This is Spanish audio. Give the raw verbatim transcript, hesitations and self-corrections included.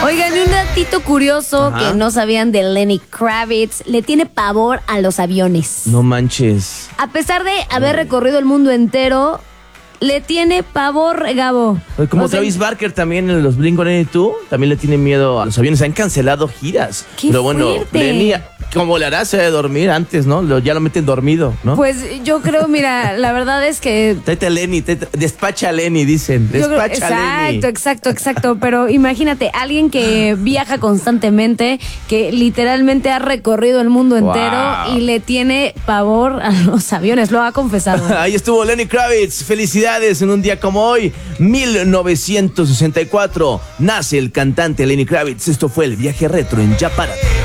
Oigan, y un datito curioso Ajá. que no sabían de Lenny Kravitz, le tiene pavor a los aviones. No manches. A pesar de haber recorrido el mundo entero, le tiene pavor, Gabo. Como O sea, Travis Barker también en los Blink ciento ochenta y dos, también le tiene miedo a los aviones. Han cancelado giras. ¡Qué Pero bueno, fuerte! Lenny, como le hará, se debe dormir antes, ¿no? Lo- ya lo meten dormido, ¿no? Pues yo creo, mira, la verdad es que... Tráete a Lenny, tráete- despacha a Lenny, dicen. yo creo- Despacha a Lenny. exacto, exacto, exacto. Pero imagínate, alguien que viaja constantemente, que literalmente ha recorrido el mundo entero Wow. y le tiene pavor a los aviones, lo ha confesado. Ahí estuvo Lenny Kravitz. Felicidades en un día como hoy, mil novecientos sesenta y cuatro. Nace el cantante Lenny Kravitz. Esto fue el viaje retro en Ya Párate.